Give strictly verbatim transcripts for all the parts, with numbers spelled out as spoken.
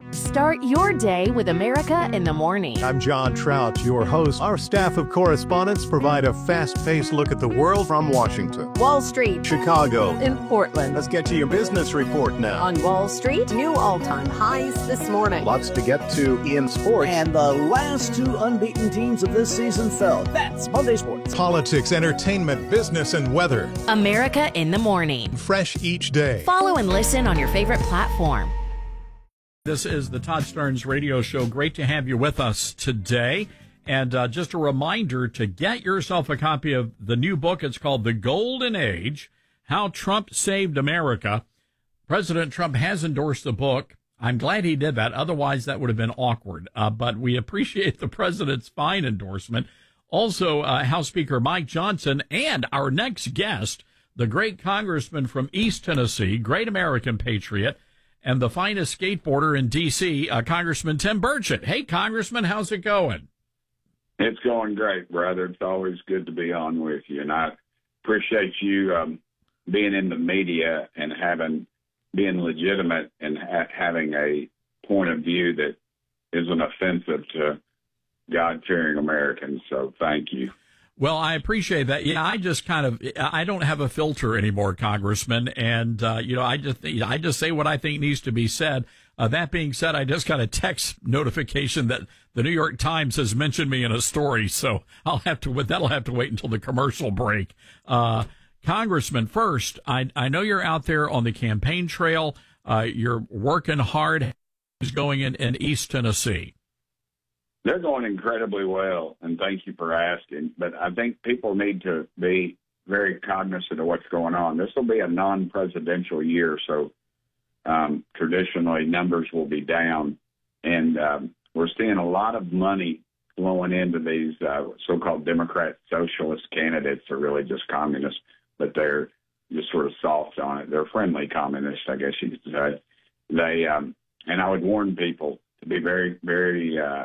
Start your day with America in the Morning. I'm John Trout, your host. Our staff of correspondents provide a fast-paced look at the world from Washington, Wall Street, Chicago, and Portland. Let's get to your business report now. On Wall Street, new all-time highs this morning. Lots to get to in sports. And the last two unbeaten teams of this season fell. That's Monday Sports. Politics, entertainment, business, and weather. America in the Morning. Fresh each day. Follow and listen on your favorite platform. This is the Todd Starnes Radio Show. Great to have you with us today. And uh, just a reminder to get yourself a copy of the new book. It's called The Golden Age, How Trump Saved America. President Trump has endorsed the book. I'm glad he did that. Otherwise, that would have been awkward. Uh, but we appreciate the president's fine endorsement. Also, uh, House Speaker Mike Johnson and our next guest, the great congressman from East Tennessee, great American patriot, and the finest skateboarder in D C, uh, Congressman Tim Burchett. Hey, Congressman, how's it going? It's going great, brother. It's always good to be on with you, and I appreciate you um, being in the media and having being legitimate and ha- having a point of view that isn't offensive to God-fearing Americans. So thank you. Well, I appreciate that. Yeah, I just kind of, I don't have a filter anymore, Congressman. And, uh, you know, I just, I just say what I think needs to be said. Uh, that being said, I just got a text notification that the New York Times has mentioned me in a story. So I'll have to, that'll have to wait until the commercial break. Uh, Congressman, first, I, I know you're out there on the campaign trail. Uh, you're working hard. Who's going in, in East Tennessee? They're going incredibly well, and thank you for asking. But I think people need to be very cognizant of what's going on. This will be a non-presidential year, so um, traditionally numbers will be down. And um, we're seeing a lot of money flowing into these uh, so-called Democrat socialist candidates. Are really just communists, but they're just sort of soft on it. They're friendly communists, I guess you could say. They um, and I would warn people to be very, very uh,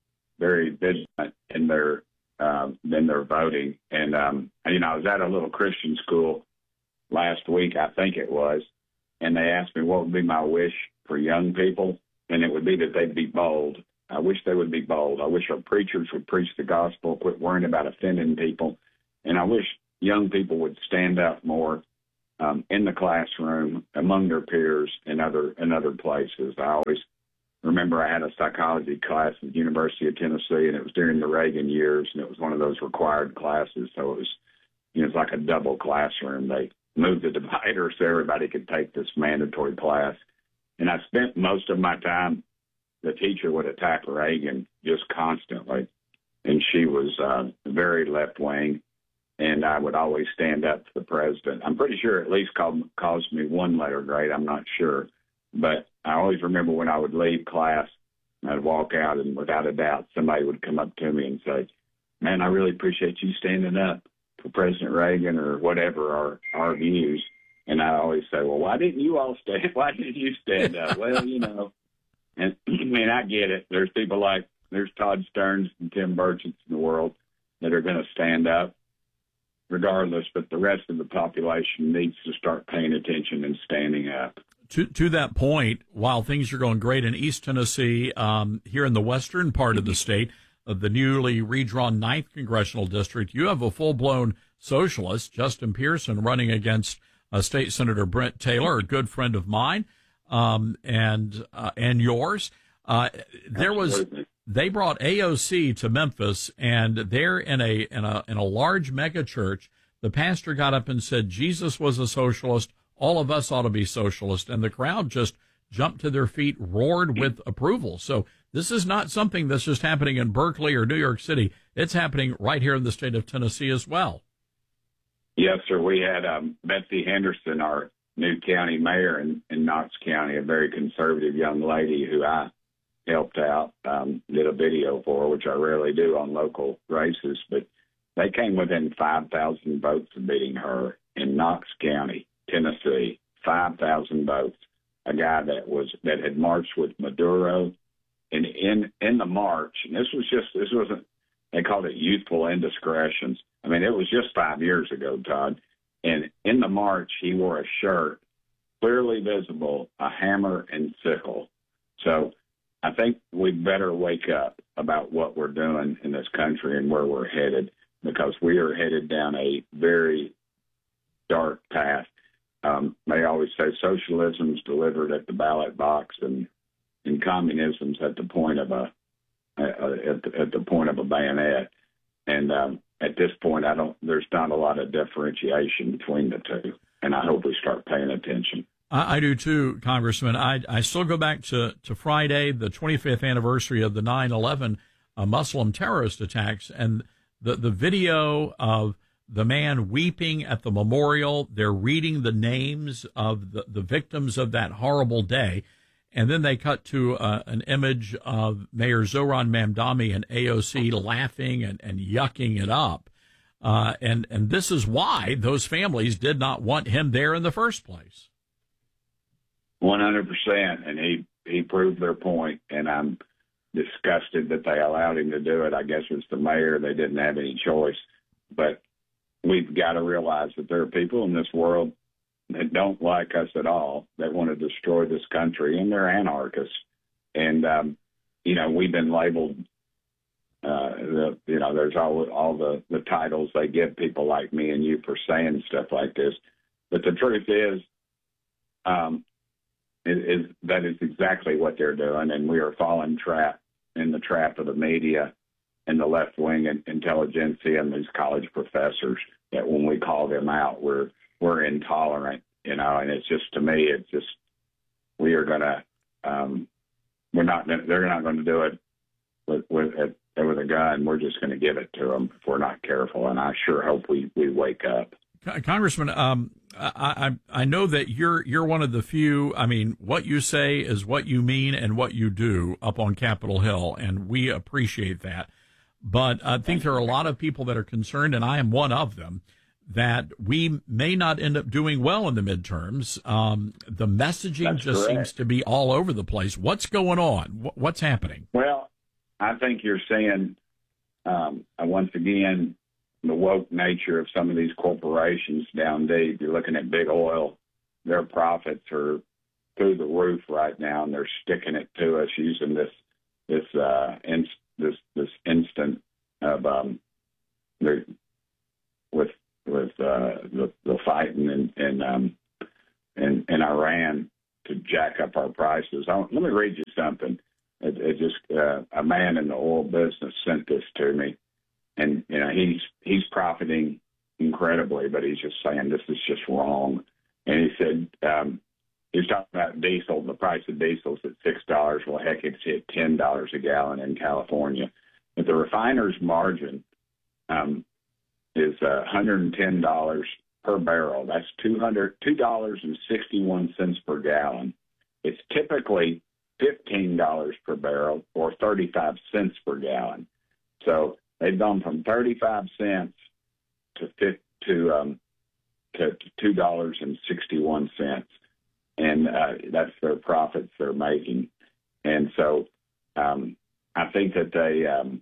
very vigilant in their uh, in their voting. And, um, and, you know, I was at a little Christian school last week, I think it was, and they asked me what would be my wish for young people, and it would be that they'd be bold. I wish they would be bold. I wish our preachers would preach the gospel, quit worrying about offending people, and I wish young people would stand up more um, in the classroom, among their peers, and other in other places. I always remember I had a psychology class at the University of Tennessee, and it was during the Reagan years, and it was one of those required classes. So it was, you know, it's like a double classroom. They moved the divider so everybody could take this mandatory class. And I spent most of my time, the teacher would attack Reagan just constantly, and she was uh, very left-wing, and I would always stand up to the president. I'm pretty sure at least called, caused me one letter grade. I'm not sure. But I always remember when I would leave class, I'd walk out, and without a doubt, somebody would come up to me and say, man, I really appreciate you standing up for President Reagan or whatever our, our views. And I always say, well, why didn't you all stand? Why didn't you stand up? Well, you know, and I mean, I get it. There's people like, there's Todd Starnes and Tim Burchett in the world that are going to stand up regardless, but the rest of the population needs to start paying attention and standing up. To to that point, while things are going great in East Tennessee, um, here in the western part of the state, of the newly redrawn ninth Congressional District, you have a full-blown socialist, Justin Pearson, running against uh, State Senator Brent Taylor, a good friend of mine, um, and uh, and yours. Uh, there was they brought A O C to Memphis, and they're in a in a in a large mega church. The pastor got up and said Jesus was a socialist. All of us ought to be socialist. And the crowd just jumped to their feet, roared with approval. So this is not something that's just happening in Berkeley or New York City. It's happening right here in the state of Tennessee as well. Yes, sir. We had um, Betsy Henderson, our new county mayor in, in Knox County, a very conservative young lady who I helped out, um, did a video for, which I rarely do on local races. But they came within five thousand votes of beating her in Knox County, Tennessee, five thousand votes. A guy that was that had marched with Maduro, and in in the march, and this was just this wasn't they called it youthful indiscretions. I mean, it was just five years ago, Todd. And in the march, he wore a shirt, clearly visible, a hammer and sickle. So I think we better wake up about what we're doing in this country and where we're headed, because we are headed down a very dark path. Um, they always say socialism's delivered at the ballot box, and, and communism's at the point of a at the, at the point of a bayonet. And um, at this point, I don't. There's not a lot of differentiation between the two, and I hope we start paying attention. I, I do too, Congressman. I I still go back to, to Friday, the twenty-fifth anniversary of the nine eleven uh, Muslim terrorist attacks, and the the video of the man weeping at the memorial. They're reading the names of the, the victims of that horrible day. And then they cut to uh, an image of Mayor Zohran Mamdani and A O C laughing and, and yucking it up. Uh, and, and this is why those families did not want him there in the first place. one hundred percent. And he, he proved their point. And I'm disgusted that they allowed him to do it. I guess it's the mayor. They didn't have any choice. But we've got to realize that there are people in this world that don't like us at all, that want to destroy this country, and they're anarchists. And, um, you know, we've been labeled, uh, the, you know, there's all, all the, the titles they give people like me and you for saying stuff like this. But the truth is, um, is, is that is exactly what they're doing, and we are falling trap in the trap of the media and the left-wing intelligentsia and these college professors, that when we call them out, we're we're intolerant, you know, and it's just, to me, it's just, we are going to, um, we're not, they're not going to do it with, with, with a gun. We're just going to give it to them if we're not careful. And I sure hope we, we wake up. Congressman, um, I, I, I know that you're, you're one of the few, I mean, what you say is what you mean and what you do up on Capitol Hill, and we appreciate that. But I think there are a lot of people that are concerned, and I am one of them, that we may not end up doing well in the midterms. Um, the messaging That's just correct. seems to be all over the place. What's going on? What's happening? Well, I think you're seeing, um, once again, the woke nature of some of these corporations down deep. You're looking at big oil. Their profits are through the roof right now, and they're sticking it to us using this this uh, in, this this instant of um, with with uh, the, the fighting in in, um, in in Iran to jack up our prices. I, let me read you something. It, it just uh, a man in the oil business sent this to me, and you know he's he's profiting incredibly, but he's just saying this is just wrong. And he said um, he was talking about diesel. The price of diesel's at six dollars. Well, heck, it's hit ten dollars a gallon in California. But the refiner's margin um, is uh, one hundred ten dollars per barrel. That's two hundred two dollars and sixty one cents per gallon. It's typically fifteen dollars per barrel or thirty five cents per gallon. So they've gone from thirty five cents to to um, to two dollars and sixty one cents, and uh, that's their profits they're making. And so um, I think that they um,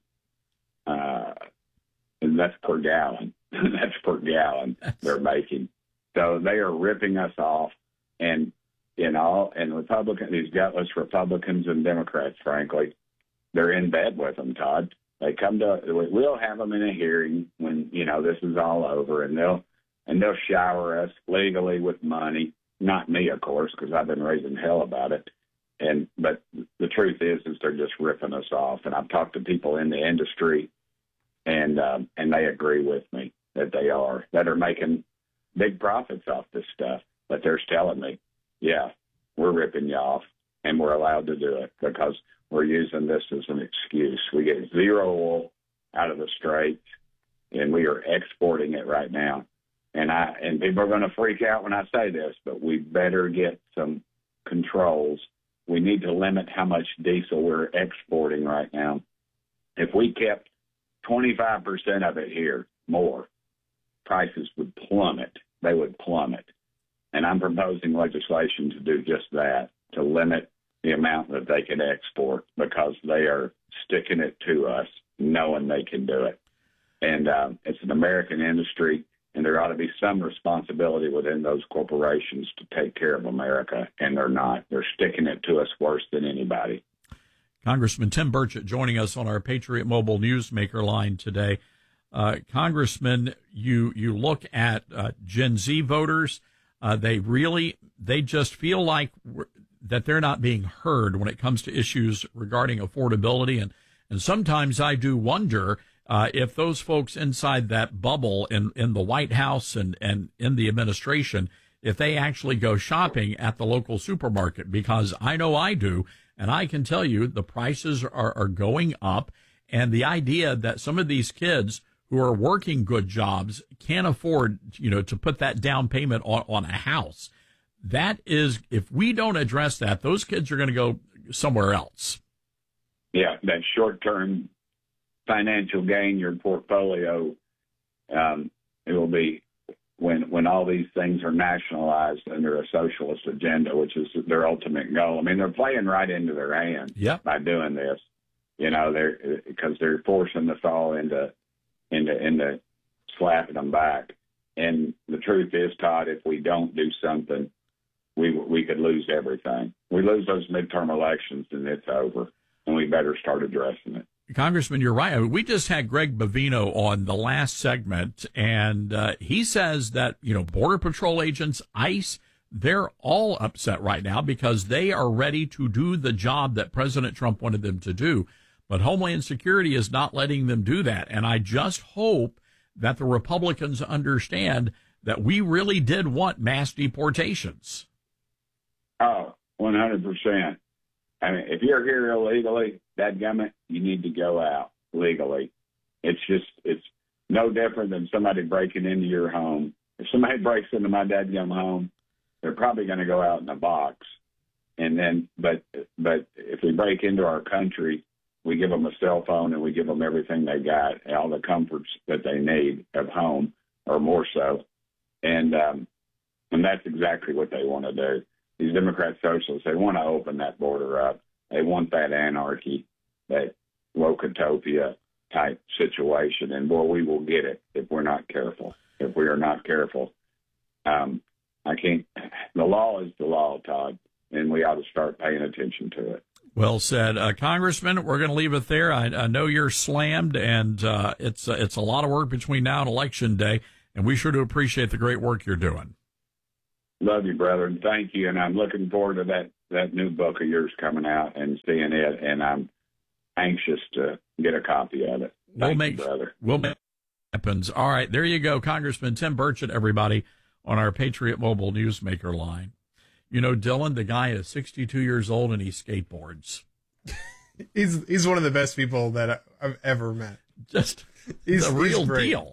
uh, and that's per gallon. That's per gallon they're making. So they are ripping us off, and you know, and Republicans, these gutless Republicans and Democrats, frankly, they're in bed with them, Todd. They come to, we'll have them in a hearing when, you know, this is all over, and they'll, and they'll shower us legally with money. Not me, of course, because I've been raising hell about it. And, but the truth is, is they're just ripping us off. And I've talked to people in the industry, and, um, and they agree with me that they are, that are making big profits off this stuff. But they're telling me, yeah, we're ripping you off, and we're allowed to do it because we're using this as an excuse. We get zero oil out of the Straits, and we are exporting it right now. And I and people are going to freak out when I say this, but we better get some controls. We need to limit how much diesel we're exporting right now. If we kept twenty-five percent of it here, more, prices would plummet. They would plummet. And I'm proposing legislation to do just that, to limit the amount that they can export, because they are sticking it to us, knowing they can do it. And uh, it's an American industry, and there ought to be some responsibility within those corporations to take care of America, and they're not. They're sticking it to us worse than anybody. Congressman Tim Burchett joining us on our Patriot Mobile Newsmaker line today. Uh, Congressman, you you look at uh, Gen Z voters. Uh, they really, they just feel like we're, that they're not being heard when it comes to issues regarding affordability. And, and sometimes I do wonder uh, if those folks inside that bubble in, in the White House and, and in the administration, if they actually go shopping at the local supermarket, because I know I do. And I can tell you the prices are, are going up. And the idea that some of these kids who are working good jobs can't afford, you know, to put that down payment on, on a house. That is, if we don't address that, those kids are going to go somewhere else. Yeah, that short-term financial gain, your portfolio, um, it will be when when all these things are nationalized under a socialist agenda, which is their ultimate goal. I mean, they're playing right into their hands yep. by doing this. You know, they're because they're forcing us all into into into slapping them back. And the truth is, Todd, if we don't do something, we we could lose everything. We lose those midterm elections, and it's over. And we better start addressing it. Congressman, you're right. We just had Greg Bavino on the last segment, and uh, he says that, you know, Border Patrol agents, ICE, they're all upset right now because they are ready to do the job that President Trump wanted them to do. But Homeland Security is not letting them do that. And I just hope that the Republicans understand that we really did want mass deportations. Oh, one hundred percent. I mean, if you're here illegally, dadgummit, you need to go out legally. It's just, it's no different than somebody breaking into your home. If somebody breaks into my dadgum home, they're probably going to go out in a box. And then, but, but if we break into our country, we give them a cell phone and we give them everything they got, all the comforts that they need of home, or more so. And, um, and that's exactly what they want to do. These Democrat socialists, they want to open that border up. They want that anarchy, that Wokotopia type situation. And, boy, we will get it if we're not careful. If we are not careful. Um, I can't – the law is the law, Todd, and we ought to start paying attention to it. Well said. Uh, Congressman, we're going to leave it there. I, I know you're slammed, and uh, it's, uh, it's a lot of work between now and Election Day, and we sure do appreciate the great work you're doing. Love you, brother, and thank you. And I'm looking forward to that, that new book of yours coming out and seeing it, and I'm anxious to get a copy of it. Thank we'll make, you, brother. We'll make it happens. All right, there you go, Congressman Tim Burchett, everybody, on our Patriot Mobile Newsmaker line. You know, Dylan, the guy is sixty-two years old, and he skateboards. he's he's one of the best people that I've ever met. Just he's the real he's deal.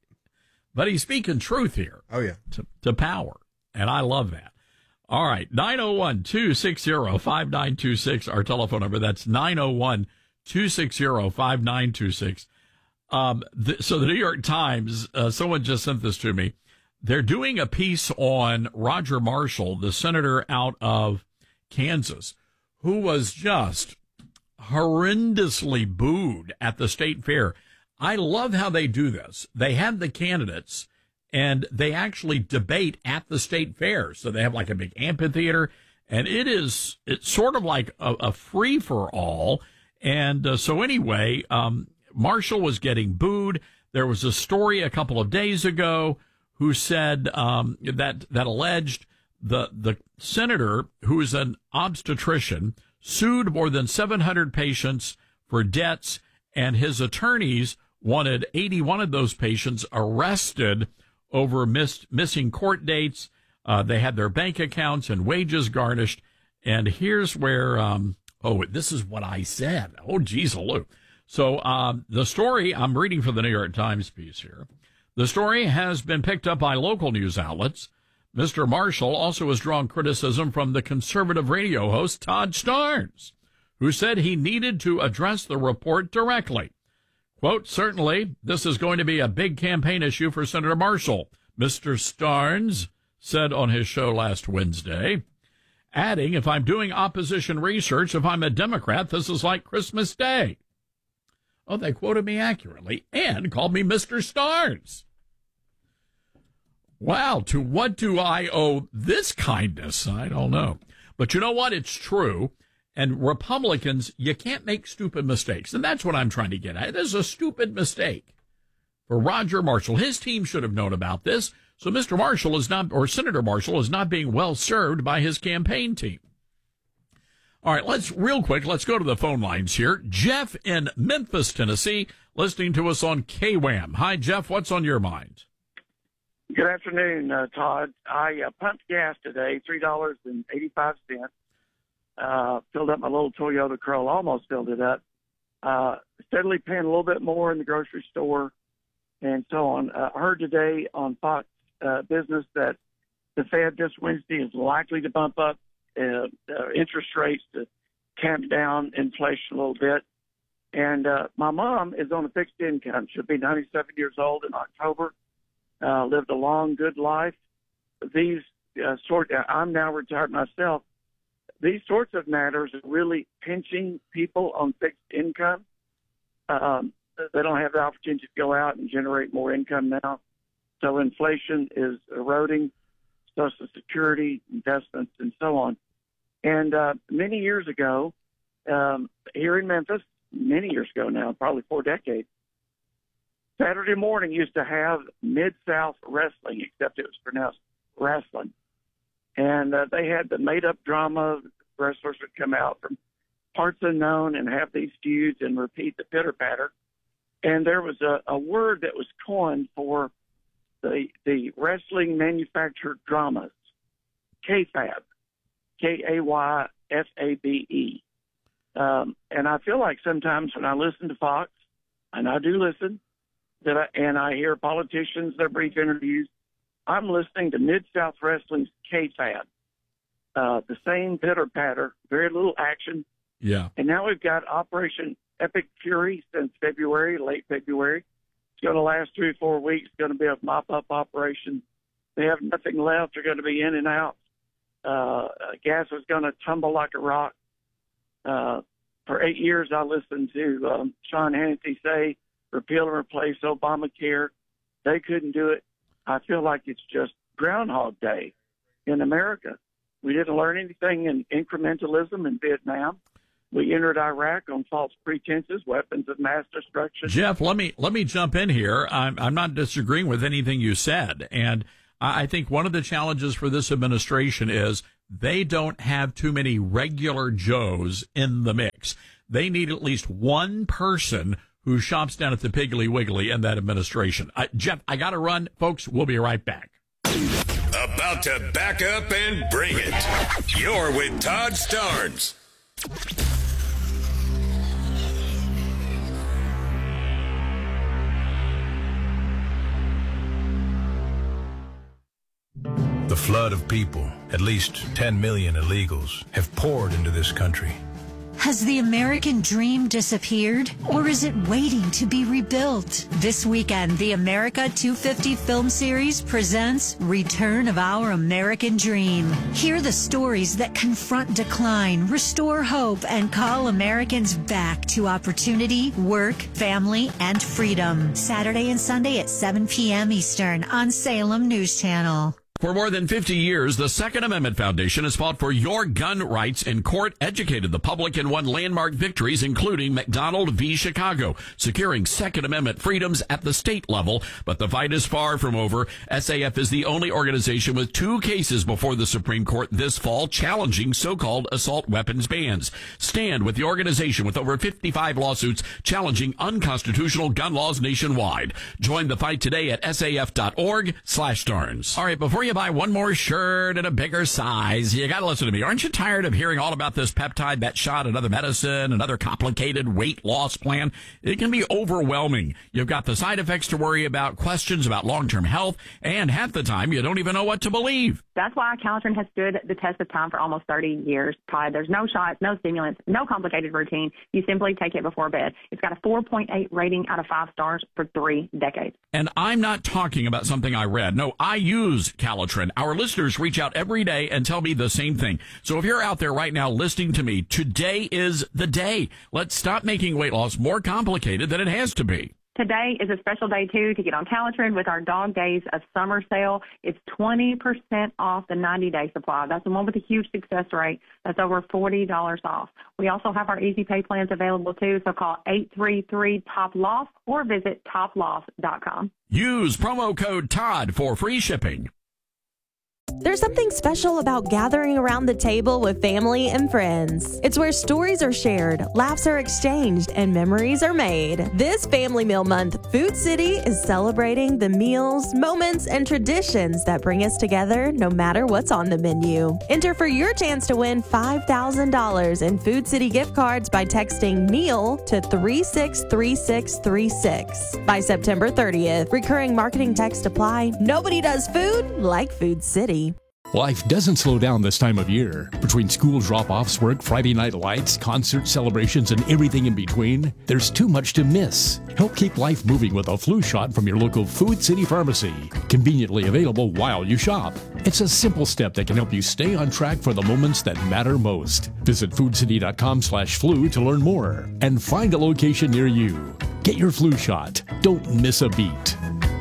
But he's speaking truth here. Oh, yeah. To, to power. And I love that. All right. nine oh one, two six zero, five nine two six, our telephone number. That's nine oh one, two six zero, five nine two six. Um, th- so the New York Times, uh, someone just sent this to me. They're doing a piece on Roger Marshall, the senator out of Kansas, who was just horrendously booed at the state fair. I love how they do this. They have the candidates, and they actually debate at the state fair. So they have like a big amphitheater, and it is, it's sort of like a, a free for all. And uh, so anyway, um, Marshall was getting booed. There was a story a couple of days ago who said, um, that, that alleged the, the senator, who is an obstetrician, sued more than seven hundred patients for debts, and his attorneys wanted eighty-one of those patients arrested over missed, missing court dates. Uh, they had their bank accounts and wages garnished. And here's where, um, oh, this is what I said. Oh, geez, Lou. So um, the story, I'm reading from the New York Times piece here. The story has been picked up by local news outlets. Mister Marshall also has drawn criticism from the conservative radio host Todd Starnes, who said he needed to address the report directly. Quote, certainly, this is going to be a big campaign issue for Senator Marshall, Mister Starnes said on his show last Wednesday, adding, if I'm doing opposition research, if I'm a Democrat, this is like Christmas Day. Oh, they quoted me accurately and called me Mister Starnes. Wow, to what do I owe this kindness? I don't know. But you know what? It's true. And Republicans, you can't make stupid mistakes. And that's what I'm trying to get at. It is a stupid mistake for Roger Marshall. His team should have known about this. So Mister Marshall is not, or Senator Marshall is not being well served by his campaign team. All right, let's real quick. Let's go to the phone lines here. Jeff in Memphis, Tennessee, listening to us on K W A M. Hi, Jeff. What's on your mind? Good afternoon, uh, Todd. I uh, pumped gas today, three dollars and eighty-five cents. Uh, filled up my little Toyota Corolla, almost filled it up. Uh, steadily paying a little bit more in the grocery store and so on. Uh, I heard today on Fox uh, Business that the Fed this Wednesday is likely to bump up uh, uh, interest rates to tamp down inflation a little bit. And uh, my mom is on a fixed income. She'll be ninety-seven years old in October. Uh, lived a long, good life. These uh, sort. I'm now retired myself. These sorts of matters are really pinching people on fixed income. Um, they don't have the opportunity to go out and generate more income now. So inflation is eroding Social Security, investments, and so on. And uh, many years ago, um, here in Memphis, many years ago now, probably four decades, Saturday morning used to have Mid-South Wrestling, except it was pronounced wrestling. And uh, they had the made-up drama. Wrestlers would come out from parts unknown and have these feuds and repeat the pitter-patter. And there was a, a word that was coined for the the wrestling manufactured dramas, K F A B, K A Y F A B E. Um, and I feel like sometimes when I listen to Fox, and I do listen, that I, and I hear politicians, their brief interviews, I'm listening to Mid-South Wrestling's K F A B. Uh, the same pitter-patter, very little action. Yeah. And now we've got Operation Epic Fury since February, late February. It's going to last three or four weeks. It's going to be a mop-up operation. They have nothing left. They're going to be in and out. Uh, gas is going to tumble like a rock. Uh, for eight years, I listened to um, Sean Hannity say, repeal and replace Obamacare. They couldn't do it. I feel like it's just Groundhog Day in America. We didn't learn anything in incrementalism in Vietnam. We entered Iraq on false pretenses, weapons of mass destruction. Jeff, let me let me jump in here. I'm I'm not disagreeing with anything you said, and I think one of the challenges for this administration is they don't have too many regular Joes in the mix. They need at least one person who shops down at the Piggly Wiggly in that administration. Uh, Jeff, I got to run, folks. We'll be right back. About to back up and bring it. You're with Todd Starnes. The flood of people, at least ten million illegals, have poured into this country. Has the American dream disappeared, or is it waiting to be rebuilt? This weekend, the America two fifty film series presents Return of Our American Dream. Hear the stories that confront decline, restore hope, and call Americans back to opportunity, work, family, and freedom. Saturday and Sunday at seven p.m. Eastern on Salem News Channel. For more than fifty years, the Second Amendment Foundation has fought for your gun rights in court, educated the public, and won landmark victories, including McDonald v. Chicago, securing Second Amendment freedoms at the state level. But the fight is far from over. S A F is the only organization with two cases before the Supreme Court this fall challenging so-called assault weapons bans. Stand with the organization with over fifty-five lawsuits challenging unconstitutional gun laws nationwide. Join the fight today at S A F dot org slash Starnes. All right, before you buy one more shirt in a bigger size, you got to listen to me. Aren't you tired of hearing all about this peptide, that shot, another medicine, another complicated weight loss plan? It can be overwhelming. You've got the side effects to worry about, questions about long-term health, and half the time you don't even know what to believe. That's why Calitrin has stood the test of time for almost thirty years, Todd. There's no shots, no stimulants, no complicated routine. You simply take it before bed. It's got a four point eight rating out of five stars for three decades. And I'm not talking about something I read. No, I use Calitrin. Our listeners reach out every day and tell me the same thing. So if you're out there right now listening to me, today is the day. Let's stop making weight loss more complicated than it has to be. Today is a special day, too, to get on Talatrin with our Dog Days of Summer sale. It's twenty percent off the ninety-day supply. That's the one with a huge success rate. That's over forty dollars off. We also have our easy pay plans available, too, so call eight three three, T O P L O F or visit top loft dot com. Use promo code Todd for free shipping. There's something special about gathering around the table with family and friends. It's where stories are shared, laughs are exchanged, and memories are made. This Family Meal Month, Food City is celebrating the meals, moments, and traditions that bring us together no matter what's on the menu. Enter for your chance to win five thousand dollars in Food City gift cards by texting MEAL to three six three six three six. By September thirtieth, recurring marketing text apply. Nobody does food like Food City. Life doesn't slow down this time of year. Between school drop-offs, work, Friday night lights, concert celebrations, and everything in between, there's too much to miss. Help keep life moving with a flu shot from your local Food City pharmacy. Conveniently available while you shop. It's a simple step that can help you stay on track for the moments that matter most. Visit foodcity.com slash flu to learn more and find a location near you. Get your flu shot. Don't miss a beat.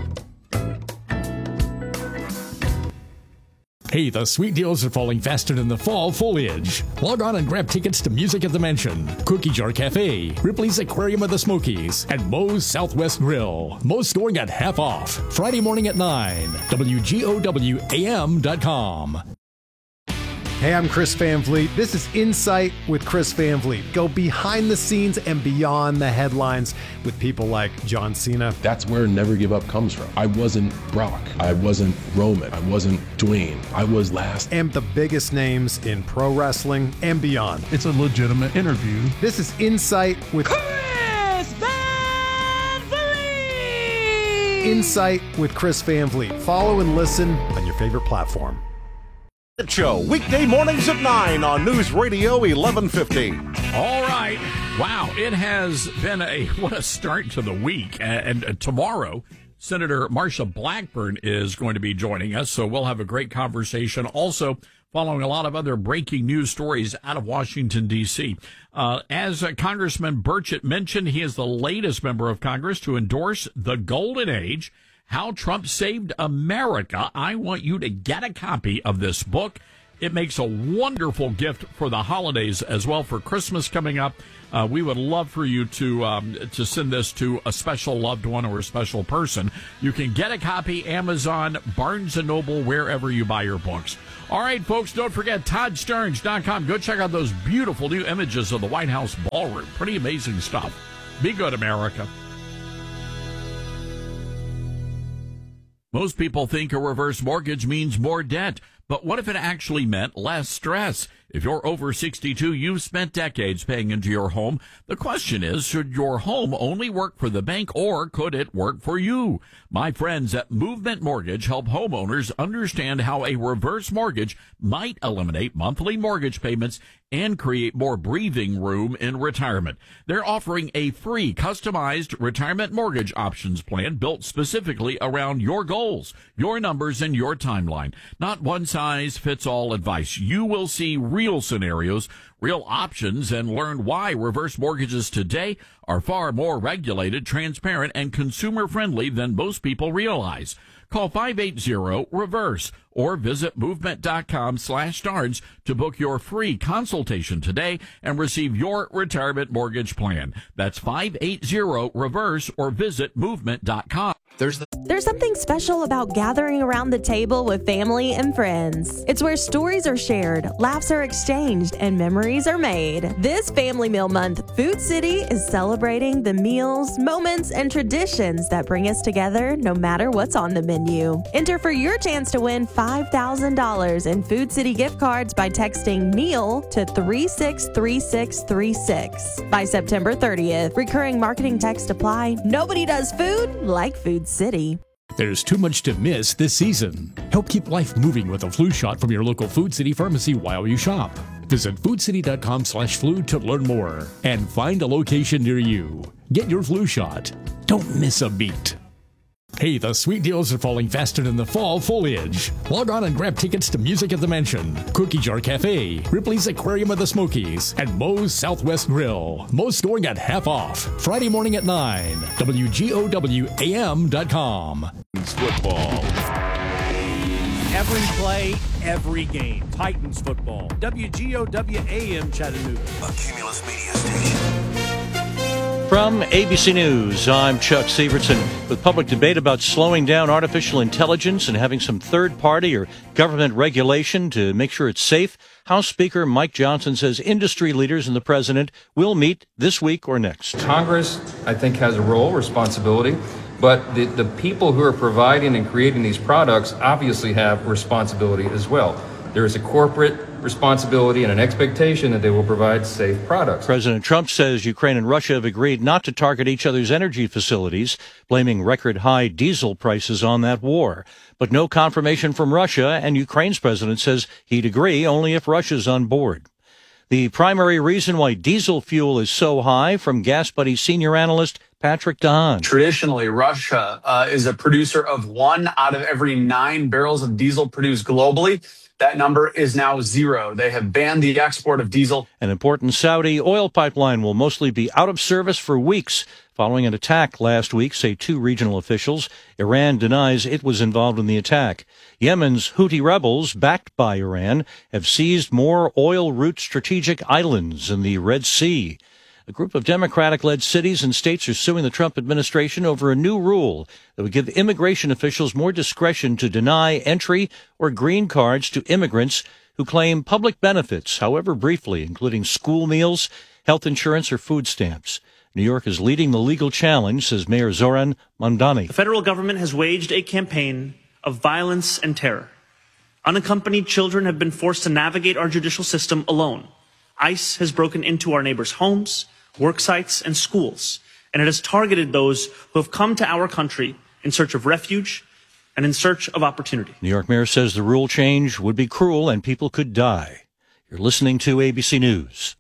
Hey, the sweet deals are falling faster than the fall foliage. Log on and grab tickets to Music at the Mansion, Cookie Jar Cafe, Ripley's Aquarium of the Smokies, and Moe's Southwest Grill. Most going at half off. Friday morning at nine. W G O W A M dot com. Hey, I'm Chris Van Vliet. This is Insight with Chris Van Vliet. Go behind the scenes and beyond the headlines with people like John Cena. That's where Never Give Up comes from. I wasn't Brock. I wasn't Roman. I wasn't Dwayne. I was last. And the biggest names in pro wrestling and beyond. It's a legitimate interview. This is Insight with Chris Van Vliet. Insight with Chris Van Vliet. Follow and listen on your favorite platform. Show weekday mornings at nine on News Radio eleven fifty. All right. Wow. It has been a what a start to the week. And, and tomorrow, Senator Marsha Blackburn is going to be joining us. So we'll have a great conversation. Also, following a lot of other breaking news stories out of Washington, D C. Uh, as uh, Congressman Burchett mentioned, he is the latest member of Congress to endorse the Golden Age, How Trump Saved America. I want you to get a copy of this book. It makes a wonderful gift for the holidays as well, for Christmas coming up. Uh, we would love for you to um, to send this to a special loved one or a special person. You can get a copy, Amazon, Barnes and Noble, wherever you buy your books. All right, folks, don't forget Todd Stearns dot com. Go check out those beautiful new images of the White House ballroom. Pretty amazing stuff. Be good, America. Most people think a reverse mortgage means more debt, but what if it actually meant less stress? If you're over sixty-two, you've spent decades paying into your home. The question is, should your home only work for the bank, or could it work for you? My friends at Movement Mortgage help homeowners understand how a reverse mortgage might eliminate monthly mortgage payments and create more breathing room in retirement. They're offering a free customized retirement mortgage options plan built specifically around your goals, your numbers, and your timeline. Not one size fits all advice. You will see real scenarios, real options, and learn why reverse mortgages today are far more regulated, transparent, and consumer friendly than most people realize. Call five eight zero reverse or visit movement.com slash Stearns to book your free consultation today and receive your retirement mortgage plan. That's five eight zero reverse or visit movement dot com. There's, the- There's something special about gathering around the table with family and friends. It's where stories are shared, laughs are exchanged, and memories are made. This Family Meal Month, Food City is celebrating the meals, moments, and traditions that bring us together no matter what's on the menu. Enter for your chance to win five thousand dollars in Food City gift cards by texting MEAL to three six three six three six. By September thirtieth, recurring marketing text apply. Nobody does food like Food City. There's too much to miss this season. Help keep life moving with a flu shot from your local Food City pharmacy while you shop. Visit foodcity.com slash flu to learn more and find a location near you. Get your flu shot. Don't miss a beat. Hey, the sweet deals are falling faster than the fall foliage. Log on and grab tickets to Music at the Mansion, Cookie Jar Cafe, Ripley's Aquarium of the Smokies, and Moe's Southwest Grill. Most going at half off. Friday morning at nine. W G O W A M dot com. Football. Every play, every game. Titans football. W G O W A M Chattanooga. A Cumulus Media Station. From A B C News, I'm Chuck Severson. With public debate about slowing down artificial intelligence and having some third-party or government regulation to make sure it's safe, House Speaker Mike Johnson says industry leaders and the president will meet this week or next. Congress, I think, has a role, responsibility, but the, the people who are providing and creating these products obviously have responsibility as well. There is a corporate responsibility and an expectation that they will provide safe products. President Trump says Ukraine and Russia have agreed not to target each other's energy facilities, blaming record high diesel prices on that war. But no confirmation from Russia, and Ukraine's president says he'd agree only if Russia's on board. The primary reason why diesel fuel is so high, from Gas Buddy senior analyst Patrick Dahan. Traditionally, Russia uh, is a producer of one out of every nine barrels of diesel produced globally. That number is now zero. They have banned the export of diesel. An important Saudi oil pipeline will mostly be out of service for weeks following an attack last week, say two regional officials. Iran denies it was involved in the attack. Yemen's Houthi rebels, backed by Iran, have seized more oil route strategic islands in the Red Sea. A group of Democratic-led cities and states are suing the Trump administration over a new rule that would give immigration officials more discretion to deny entry or green cards to immigrants who claim public benefits, however briefly, including school meals, health insurance, or food stamps. New York is leading the legal challenge, says Mayor Zoran Mondani. The federal government has waged a campaign of violence and terror. Unaccompanied children have been forced to navigate our judicial system alone. ICE has broken into our neighbors' homes, work sites, and schools, and it has targeted those who have come to our country in search of refuge and in search of opportunity. New York mayor says the rule change would be cruel and people could die. You're listening to A B C News.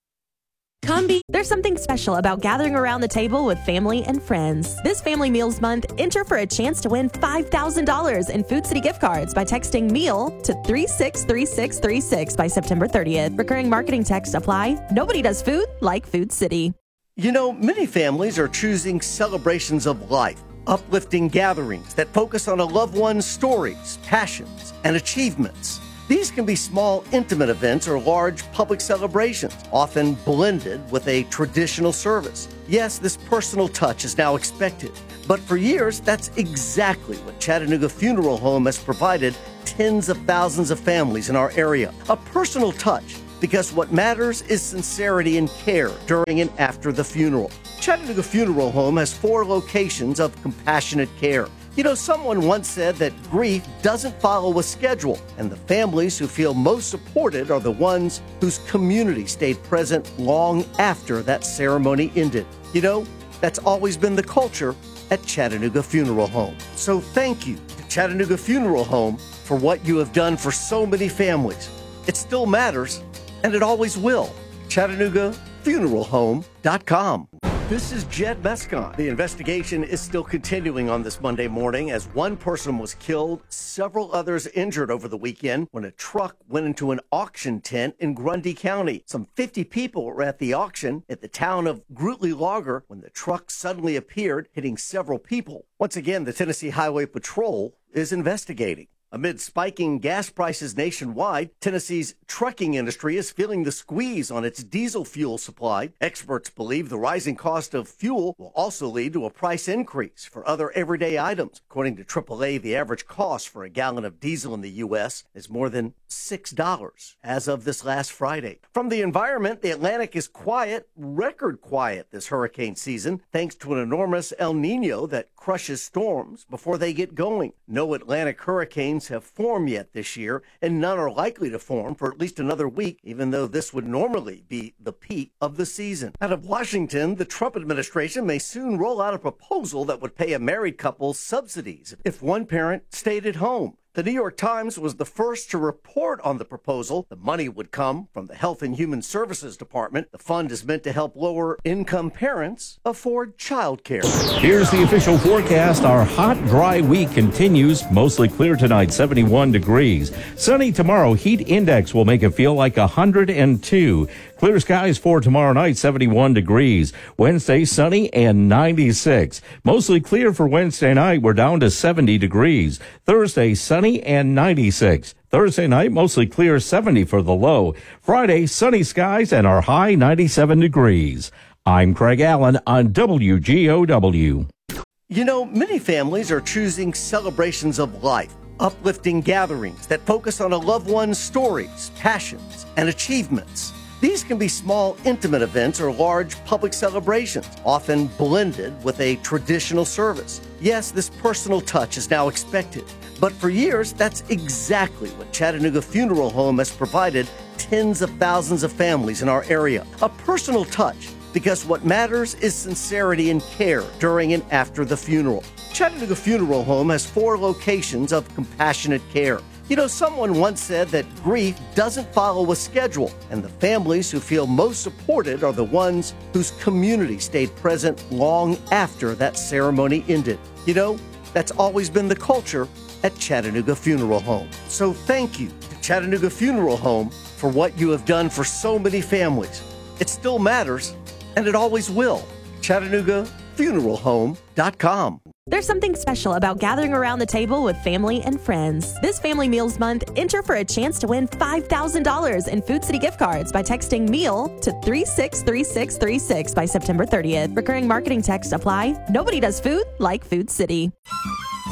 Combi, there's something special about gathering around the table with family and friends. This Family Meals Month, enter for a chance to win five thousand dollars in Food City gift cards by texting MEAL to three six three six three six by September thirtieth. Recurring marketing text apply. Nobody does food like Food City. You know, many families are choosing celebrations of life, uplifting gatherings that focus on a loved one's stories, passions, and achievements. These can be small, intimate events or large public celebrations, often blended with a traditional service. Yes, this personal touch is now expected, but for years, that's exactly what Chattanooga Funeral Home has provided tens of thousands of families in our area. A personal touch, because what matters is sincerity and care during and after the funeral. Chattanooga Funeral Home has four locations of compassionate care. You know, someone once said that grief doesn't follow a schedule, and the families who feel most supported are the ones whose community stayed present long after that ceremony ended. You know, that's always been the culture at Chattanooga Funeral Home. So thank you to Chattanooga Funeral Home for what you have done for so many families. It still matters, and it always will. Chattanooga Funeral Home dot com. This is Jed Mescon. The investigation is still continuing on this Monday morning as one person was killed, several others injured over the weekend when a truck went into an auction tent in Grundy County. Some fifty people were at the auction at the town of Grutley Logger when the truck suddenly appeared, hitting several people. Once again, the Tennessee Highway Patrol is investigating. Amid spiking gas prices nationwide, Tennessee's trucking industry is feeling the squeeze on its diesel fuel supply. Experts believe the rising cost of fuel will also lead to a price increase for other everyday items. According to triple A, the average cost for a gallon of diesel in the U S is more than six dollars as of this last Friday. From the environment, the Atlantic is quiet, record quiet this hurricane season, thanks to an enormous El Nino that crushes storms before they get going. No Atlantic hurricanes have formed yet this year, and none are likely to form for at least another week, even though this would normally be the peak of the season. Out of Washington, the Trump administration may soon roll out a proposal that would pay a married couple subsidies if one parent stayed at home. The New York Times was the first to report on the proposal. The money would come from the Health and Human Services Department. The fund is meant to help lower-income parents afford child care. Here's the official forecast. Our hot, dry week continues. Mostly clear tonight, seventy-one degrees. Sunny tomorrow. Heat index will make it feel like one hundred two. Clear skies for tomorrow night, seventy-one degrees. Wednesday, sunny and ninety-six. Mostly clear for Wednesday night. We're down to seventy degrees. Thursday, sunny and ninety-six. Thursday night, mostly clear, seventy for the low. Friday, sunny skies and our high, ninety-seven degrees. I'm Craig Allen on W G O W. You know, many families are choosing celebrations of life, uplifting gatherings that focus on a loved one's stories, passions, and achievements. These can be small, intimate events or large public celebrations, often blended with a traditional service. Yes, this personal touch is now expected, but for years, that's exactly what Chattanooga Funeral Home has provided tens of thousands of families in our area. A personal touch, because what matters is sincerity and care during and after the funeral. Chattanooga Funeral Home has four locations of compassionate care. You know, someone once said that grief doesn't follow a schedule, and the families who feel most supported are the ones whose community stayed present long after that ceremony ended. You know, that's always been the culture at Chattanooga Funeral Home. So thank you to Chattanooga Funeral Home for what you have done for so many families. It still matters, and it always will. Chattanooga Funeral Home dot com. There's something special about gathering around the table with family and friends. This Family Meals Month, enter for a chance to win five thousand dollars in Food City gift cards by texting MEAL to three six three six three six by September thirtieth. Recurring marketing text apply. Nobody does food like Food City.